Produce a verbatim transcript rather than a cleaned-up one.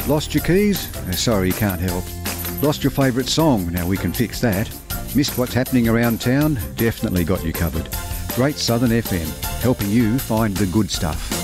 Lost your keys? Uh, sorry, you can't help. Lost your favourite song? Now we can fix that. Missed what's happening around town? Definitely got you covered. Great Southern F M, helping you find the good stuff.